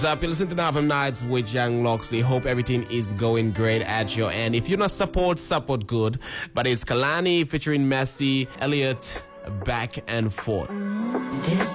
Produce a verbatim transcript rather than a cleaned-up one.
Up, you listen to Navim Nights with Young Loxley. Hope everything is going great at your end. If you not support, support good. But it's Kalani featuring Messi, Elliot, back and forth. This